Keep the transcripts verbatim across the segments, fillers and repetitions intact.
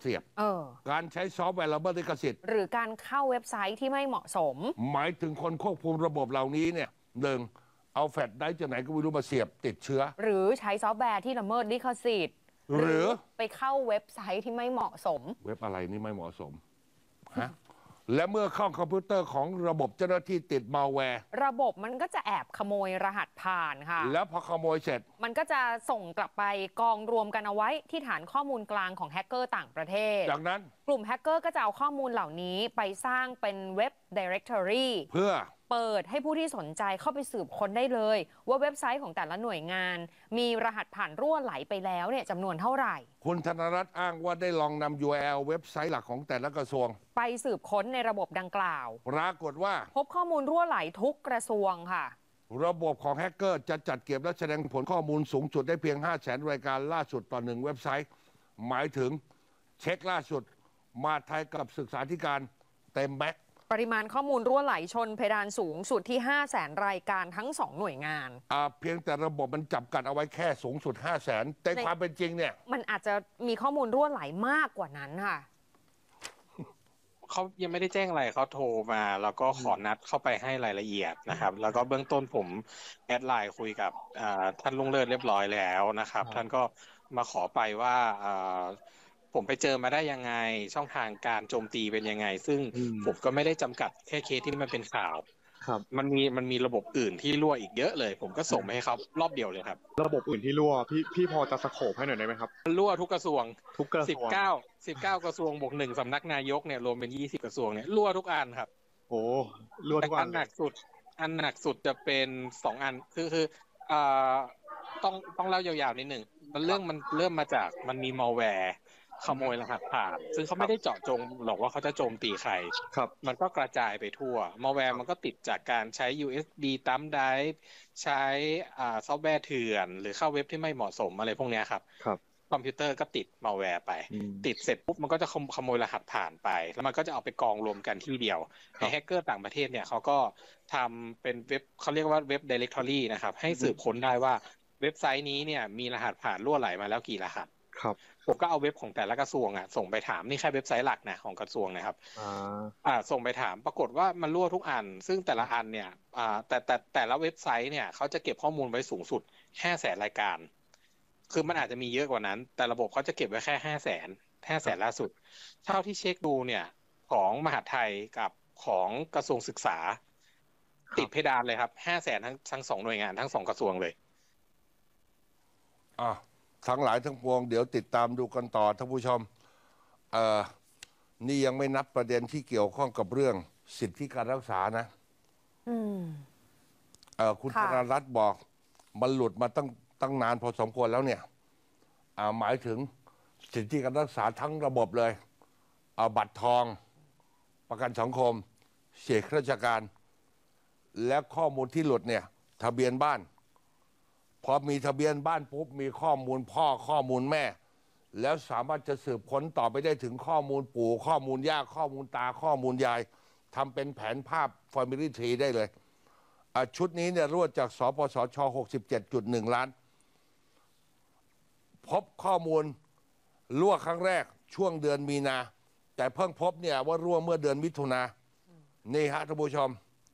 เสียบเออการใช้ซอฟต์แวร์ละเมิดลิขสิทธิ์หรือการเข้าเว็บไซต์ที่ไม่เหมาะสมหมายถึงคนควบคุมระบบเหล่านี้เนี่ยหนึ่งเอาแฟลชไดรฟ์จากไหนก็ไม่รู้มาเสียบติดเชื้อหรือใช้ซอฟต์แวร์ที่ละเมิดลิขสิทธิ์หรือไปเข้าเว็บไซต์ที่ไม่เหมาะสมเว็บอะไรนี่ไม่เหมาะสมฮะและเมื่อเข้าคอมพิวเตอร์ของระบบเจ้าหน้าที่ติดมัลแวร์ระบบมันก็จะแอบขโมยรหัสผ่านค่ะแล้วพอขโมยเสร็จมันก็จะส่งกลับไปกองรวมกันเอาไว้ที่ฐานข้อมูลกลางของแฮกเกอร์ต่างประเทศจากนั้นกลุ่มแฮกเกอร์ก็จะเอาข้อมูลเหล่านี้ไปสร้างเป็นเว็บ Directory เพื่อเปิดให้ผู้ที่สนใจเข้าไปสืบค้นได้เลยว่าเว็บไซต์ของแต่ละหน่วยงานมีรหัสผ่านรั่วไหลไปแล้วเนี่ยจำนวนเท่าไหร่คุณธนรัตน์อ้างว่าได้ลองนำ ยู อาร์ แอล เว็บไซต์หลักของแต่ละกระทรวงไปสืบค้นในระบบดังกล่าวปรากฏว่าพบข้อมูลรั่วไหลทุกกระทรวงค่ะระบบของแฮกเกอร์จะจัดเก็บและแสดงผลข้อมูลสูงสุดได้เพียง ห้าแสน รายการล่าสุดต่อหนึ่งเว็บไซต์หมายถึงเช็คล่าสุดมาไทยกับศึกษาธิการเต็มแม็กปริมาณข้อมูลรั่วไหลชนเพดานสูงสุดที่ ห้าแสน รายการทั้งสองหน่วยงานอ่าเพียงแต่ระบบมันจับกันเอาไว้แค่สูงสุด ห้าแสน แต่ความเป็นจริงเนี่ยมันอาจจะมีข้อมูลรั่วไหลมากกว่านั้นค่ะเขายังไม่ได้แจ้งอะไรเขาโทรมาแล้วก็ขอนัดเข้าไปให้รายละเอียดนะครับแล้วก็เบื้องต้นผมแอดไลน์คุยกับท่านลุงเลิศเรียบร้อยแล้วนะครับท่านก็มาขอไปว่าผมไปเจอมาได้ยังไงช่องทางการโจมตีเป็นยังไงซึ่งผมก็ไม่ได้จำกัดแค่เคสที่มันเป็นข่าวครับมันมีมันมีระบบอื่นที่รั่วอีกเยอะเลยผมก็ส่งไปให้เขารอบเดียวเลยครับระบบอื่นที่รั่วพี่พี่พอจะสโคปให้หน่อยได้ไหมครับรั่วทุกกระทรวงทุกกระทรวงสิบเก้าสิบเก้ากระทรวงบวกหนึ่งสำนักนายกเนี่ยรวมเป็นยี่สิบกระทรวงเนี่ยรั่วทุกอันครับโอ้รั่วทุกอันหนักสุดอันหนักสุดจะเป็นสองอันคือคืออ่าต้องต้องเล่ายาวๆนิดหนึ่งมันเรื่องมันเริ่มมาจากมันมีมัลแวร์ขโมยรหัสผ่านซึ่งเขาไม่ได้เจาะจงหรอกว่าเขาจะโจมตีใครครับมันก็กระจายไปทั่วมัลแวร์มันก็ติดจากการใช้ ยู เอส บี ตั้มไดรฟ์ใช้อ่าซอฟต์แวร์เถื่อนหรือเข้าเว็บที่ไม่เหมาะสมอะไรพวกนี้ครับครับคอมพิวเตอร์ก็ติดมัลแวร์ไปติดเสร็จปุ๊บมันก็จะขโมยรหัสผ่านไปแล้วมันก็จะเอาไปกองรวมกันที่เดียวไอ้แฮกเกอร์ต่างประเทศเนี่ยเขาก็ทำเป็นเว็บเขาเรียกว่าเว็บ Directory นะครับให้สืบค้นได้ว่าเว็บไซต์นี้เนี่ยมีรหัสผ่านรั่วไหลมาแล้วกี่รหัสครับผมก็เอาเว็บของแต่ละกระทรวงอ่ะส่งไปถามนี่แค่เว็บไซต์หลักนะของกระทรวงนะครับอ่าอ่าส่งไปถามปรากฏว่ามันรั่วทุกอันซึ่งแต่ละอันเนี่ยอ่าแต่แต่แต่ละเว็บไซต์เนี่ยเขาจะเก็บข้อมูลไว้สูงสุดห้าแสนรายการคือมันอาจจะมีเยอะกว่านั้นแต่ระบบเขาจะเก็บไว้แค่ห้าแสนห้าแสนล่าสุดเท่าที่เช็คดูเนี่ยของมหาดไทยกับของกระทรวงศึกษาติดเพดานเลยครับห้าแสนทั้งทั้งสองหน่วยงานทั้งสองกระทรวงเลยอ่ะทั้งหลายทั้งปวงเดี๋ยวติดตามดูกันต่อท่านผู้ชมเอ่อนี่ยังไม่นับประเด็นที่เกี่ยวข้องกับเรื่องสิทธิการรักษานะอืมเอ่อคุณธนรัตน์บอกมันหลุดมาตั้งตั้งนานพอสมควรแล้วเนี่ยอ่าหมายถึงสิทธิการรักษาทั้งระบบเลยเอาบัตรทองประกันสังคมเสียข้าราชการและข้อมูลที่หลุดเนี่ยทะเบียนบ้านพอมีทะเบียนบ้านปุ๊บมีข้อมูลพ่อข้อมูลแม่แล้วสามารถจะสืบค้นต่อไปได้ถึงข้อมูลปู่ข้อมูลย่าข้อมูลตาข้อมูลยายทำเป็นแผนภาพ Family Tree ได้เลยชุดนี้เนี่ยรั่วจากสปสช หกสิบเจ็ดจุดหนึ่ง ล้านพบข้อมูลรั่วครั้งแรกช่วงเดือนมีนาแต่เพิ่งพบเนี่ยว่ารั่วเมื่อเดือนมิถุนานี่ฮะท่านผู้ชม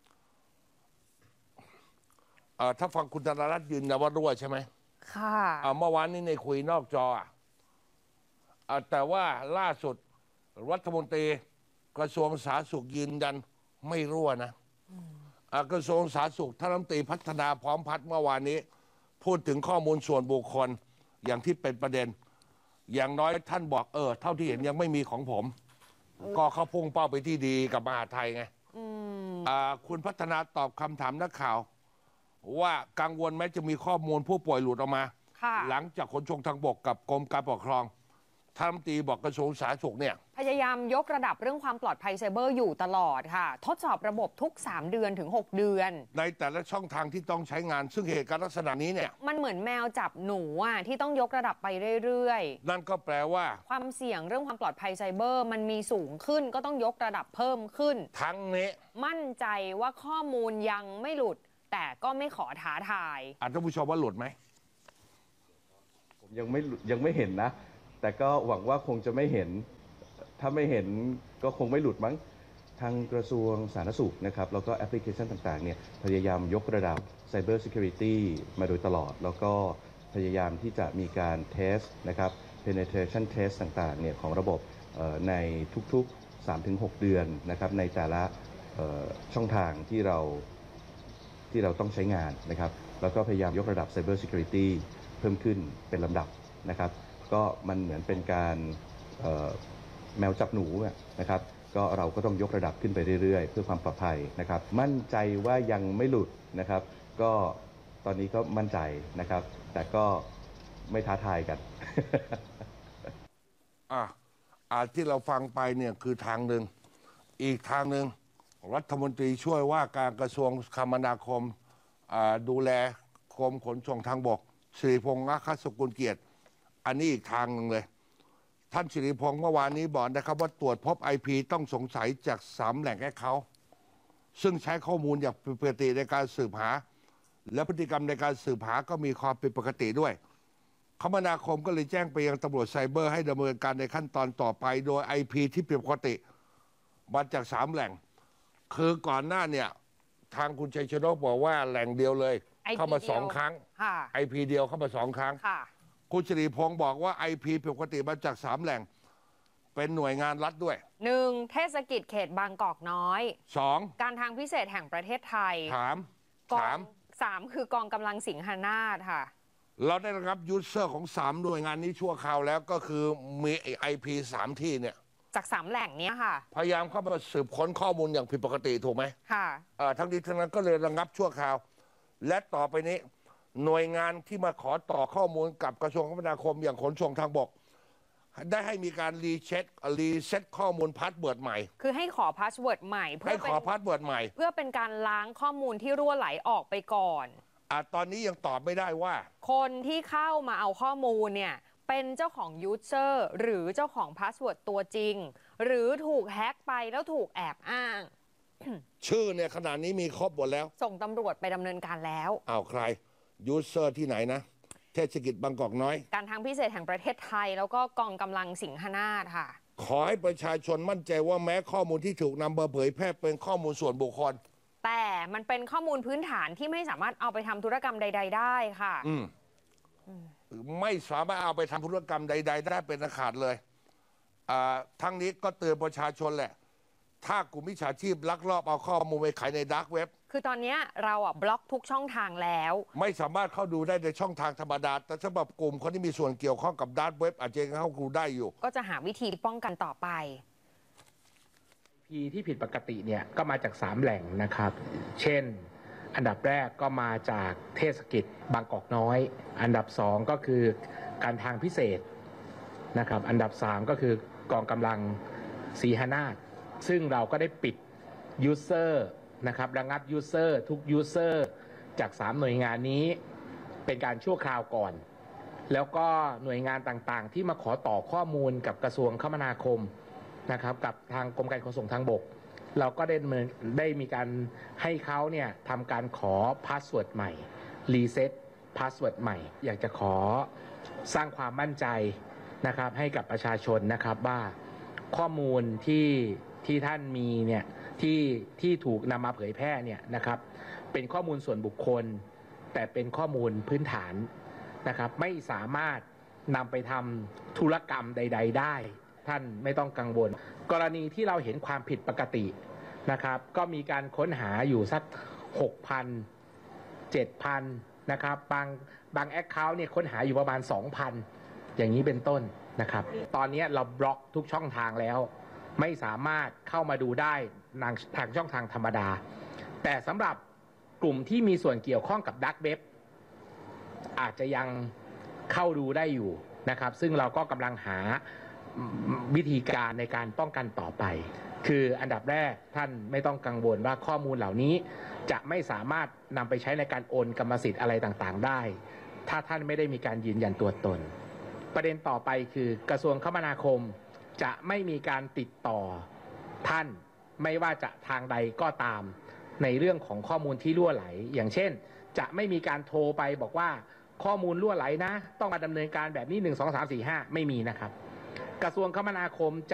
ถ้าฟังคุณธนรัตน์ยืนยันว่ารั่วใช่ไหมค่ะเมื่อวานนี้ในคุยนอกจออ่ะแต่ว่าล่าสุดรัฐมนตรีกระทรวงสาธารณสุขยืนยันไม่รั่วนะกระทรวงสาธารณสุขท่านรัฐมนตรีพัฒนาพร้อมพัฒน์เมื่อวานนี้พูดถึงข้อมูลส่วนบุคคลอย่างที่เป็นประเด็นอย่างน้อยท่านบอกเออเท่าที่เห็นยังไม่มีของผมก็เขาพุ่งเป้าไปที่ดีกับมหาไทยไงคุณพัฒนาตอบคำถามนักข่าวว่ากังวลไหมจะมีข้อมูลผู้ป่วยหลุดออกมาหลังจากขนส่งทางบกกับกรมการปกครองท่านรัฐมนตรีบอกกระทรวงสาธารณสุขเนี่ยพยายามยกระดับเรื่องความปลอดภัยไซเบอร์อยู่ตลอดค่ะทดสอบระบบทุกสามเดือนถึงหกเดือนในแต่ละช่องทางที่ต้องใช้งานซึ่งเหตุการณ์ลักษณะนี้เนี่ยมันเหมือนแมวจับหนูอ่ะที่ต้องยกระดับไปเรื่อยๆนั่นก็แปลว่าความเสี่ยงเรื่องความปลอดภัยไซเบอร์มันมีสูงขึ้นก็ต้องยกระดับเพิ่มขึ้นทั้งนี้มั่นใจว่าข้อมูลยังไม่หลุดแต่ก็ไม่ขอท้าทายท่านผู้ชมว่าหลุดไหมผมยังไม่ยังไม่เห็นนะแต่ก็หวังว่าคงจะไม่เห็นถ้าไม่เห็นก็คงไม่หลุดมั้งทางกระทรวงสาธารณสุขนะครับแล้วก็แอปพลิเคชันต่างๆเนี่ยพยายามยกระดับ Cyber Security มาโดยตลอดแล้วก็พยายามที่จะมีการเทสนะครับ penetration test ต่างๆเนี่ยของระบบในทุกๆ สามถึงหก เดือนนะครับในแต่ละช่องทางที่เราที่เราต้องใช้งานนะครับแล้วก็พยายามยกระดับ Cyber Security เพิ่มขึ้นเป็นลำดับนะครับก็มันเหมือนเป็นการแมวจับหนูนะครับก็เราก็ต้องยกระดับขึ้นไปเรื่อยๆเพื่อความปลอดภัยนะครับมั่นใจว่ายังไม่หลุดนะครับก็ตอนนี้ก็มั่นใจนะครับแต่ก็ไม่ท้าทายกันอ่ะอาที่เราฟังไปเนี่ยคือทางหนึ่งอีกทางหนึ่งรัฐมนตรีช่วยว่าการกระทรวงคมนาคมดูแลกรมขนส่งทางบกสิริพงษ์อัครสกุลเกียรติอันนี้อีกทางหนึ่งเลยท่านสิริพงษ์เมื่อวานนี้บอกนะครับว่าตรวจพบ ไอ พี ต้องสงสัยจากสามแหล่งแอคเคาท์ซึ่งใช้ข้อมูลอย่างผิดปกติในการสืบหาและพฤติกรรมในการสืบหาก็มีความผิดปกติด้วยคมนาคมก็เลยแจ้งไปยังตำรวจไซเบอร์ให้ดำเนินการในขั้นตอนต่อไปโดย ไอ พี ที่ผิดปกติมาจากสามแหล่งคือก่อนหน้าเนี่ยทางคุณชัยชนกบอกว่าแหล่งเดียวเลยไอ พีเข้ามาสองครั้ง ไอ พี เดียวเข้ามาสองครั้งคุณสิริพงษ์บอกว่า ไอ พี ผิดปกติมาจากสามแหล่งเป็นหน่วยงานรัฐด้วยหนึ่งเทศกิจเขตบางกอกน้อยสองการทางพิเศษแห่งประเทศไทยถามถามสามคือกองกำลังสิงหนาถค่ะเราได้รับยูสเซอร์ของสามหน่วยงานนี้ชั่วคราวแล้วก็คือมีไอพีสามที่เนี่ยจากสามแหล่งนี้ค่ะพยายามเข้ามาสืบค้นข้อมูลอย่างผิดปกติถูกไหมค่ะทั้งนี้ทั้งนั้นก็เลยระงับชั่วคราวและต่อไปนี้หน่วยงานที่มาขอต่อข้อมูลกับกระทรวงคมนาคมอย่างขนส่งทางบกได้ให้มีการรีเช็ครีเซ็ตข้อมูลพาสเวิร์ดใหม่คือให้ขอพาสเวิร์ดใหม่ให้ขอพาสเวิร์ดใหม่เพื่อเป็นการล้างข้อมูลที่รั่วไหลออกไปก่อนอ่ะตอนนี้ยังตอบไม่ได้ว่าคนที่เข้ามาเอาข้อมูลเนี่ยเป็นเจ้าของยูเซอร์หรือเจ้าของพาสเวิร์ดตัวจริงหรือถูกแฮ็กไปแล้วถูกแอบอ้างชื่อเนี่ยขนาดนี้มีครบหมดแล้วส่งตำรวจไปดำเนินการแล้วอ้าวใครยูเซอร์ที่ไหนนะเทศกิจบางกอกน้อยการทางพิเศษแห่งประเทศไทยแล้วก็กองกำลังสิงหนาถค่ะขอให้ประชาชนมั่นใจว่าแม้ข้อมูลที่ถูกนำมาเผยแพร่เป็นข้อมูลส่วนบุคคลแต่มันเป็นข้อมูลพื้นฐานที่ไม่สามารถเอาไปทำธุรกรรมใดๆได้ค่ะอืมไม่สามารถเอาไปทำธุรกรรมใดๆได้เป็นอันขาดเลยทั้งนี้ก็เตือนประชาชนแหละถ้ากลุ่มมิจฉาชีพลักลอบเอาข้อมูลไปขายในดาร์กเว็บคือตอนนี้เราอ่ะบล็อกทุกช่องทางแล้วไม่สามารถเข้าดูได้ในช่องทางธรรมดาแต่สำหรับกลุ่มคนที่มีส่วนเกี่ยวข้องกับดาร์กเว็บอาจจะเข้าดูได้อยู่ก็จะหาวิธีป้องกันต่อไปพีที่ผิดปกติเนี่ยก็มาจากสามแหล่งนะครับเช่นอันดับแรกก็มาจากเทศกิจบางกอกน้อยอันดับสองก็คือการทางพิเศษนะครับอันดับสามก็คือกองกำลังศรีหนาถซึ่งเราก็ได้ปิดยูเซอร์นะครับระงับยูเซอร์ทุกยูเซอร์จากสามหน่วยงานนี้เป็นการชั่วคราวก่อนแล้วก็หน่วยงานต่างๆที่มาขอต่อข้อมูลกับกระทรวงคมนาคมนะครับกับทางกรมการขนส่งทางบกเราก็ได้ได้มีการให้เขาเนี่ยทำการขอพาสเวิร์ดใหม่รีเซ็ตพาสเวิร์ดใหม่อยากจะขอสร้างความมั่นใจนะครับให้กับประชาชนนะครับว่าข้อมูลที่ที่ท่านมีเนี่ยที่ที่ถูกนำมาเผยแพร่เนี่ยนะครับเป็นข้อมูลส่วนบุคคลแต่เป็นข้อมูลพื้นฐานนะครับไม่สามารถนำไปทำธุรกรรมใดๆได้ท่านไม่ต้องกังวลกรณีที่เราเห็นความผิดปกตินะครับก็มีการค้นหาอยู่สัก หกพัน เจ็ดพัน นะครับบางบางแอคเคาท์เนี่ยค้นหาอยู่ประมาณ สองพัน อย่างนี้เป็นต้นนะครับตอนนี้เราบล็อกทุกช่องทางแล้วไม่สามารถเข้ามาดูได้ทางช่องทางธรรมดาแต่สำหรับกลุ่มที่มีส่วนเกี่ยวข้องกับดักเว็บอาจจะยังเข้าดูได้อยู่นะครับซึ่งเราก็กำลังหาวิธีการในการป้องกันต่อไปคืออันดับแรกท่านไม่ต้องกังวลว่าข้อมูลเหล่านี้จะไม่สามารถนำไปใช้ในการโอนกรรมสิทธิ์อะไรต่างๆได้ถ้าท่านไม่ได้มีการยืนยันตัวตนประเด็นต่อไปคือกระทรวงคมนาคมจะไม่มีการติดต่อท่านไม่ว่าจะทางใดก็ตามในเรื่องของข้อมูลที่รั่วไหลอย่างเช่นจะไม่มีการโทรไปบอกว่าข้อมูลรั่วไหลนะต้องมาดำเนินการแบบนี้หนึ่ง สอง สาม สี่ ห้าไม่มีนะครับกระทรวงคมนาคมจะ